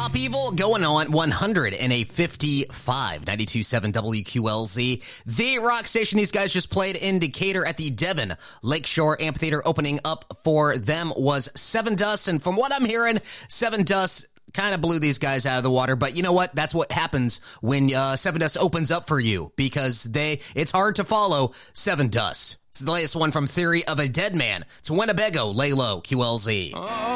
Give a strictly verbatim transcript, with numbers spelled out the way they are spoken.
Pop Evil going on one hundred and a fifty-five. ninety-two point seven W Q L Z. The rock station these guys just played in Decatur at the Devon Lakeshore Amphitheater. Opening up for them was Seven Dust. And from what I'm hearing, Seven Dust kind of blew these guys out of the water. But you know what? That's what happens when uh, Seven Dust opens up for you, because they it's hard to follow Seven Dust. It's the latest one from Theory of a Dead Man. It's Winnebago, lay low, Q L Z. Oh.